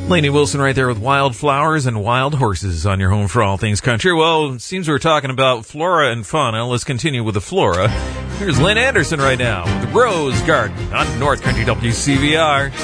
Lainey Wilson right there with Wildflowers and Wild Horses on your home for all things country. Well, it seems we're talking about flora and fauna. Let's continue with the flora. Here's Lynn Anderson right now with Rose Garden on North Country WCVR.